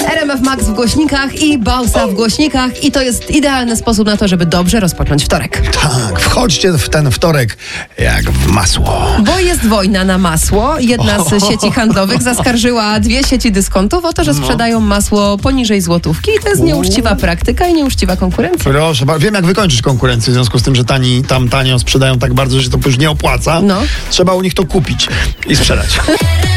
RMF Max w głośnikach i Bausa w głośnikach i to jest idealny sposób na to, żeby dobrze rozpocząć wtorek. Tak, wchodźcie w ten wtorek jak w masło. Bo jest wojna na masło. Jedna z sieci handlowych zaskarżyła 2 sieci dyskontów o to, że sprzedają masło poniżej złotówki i to jest nieuczciwa praktyka i nieuczciwa konkurencja. Proszę, wiem jak wykończyć konkurencję w związku z tym, że tam tanio sprzedają tak bardzo, że się to już nie opłaca. No. Trzeba u nich to kupić i sprzedać.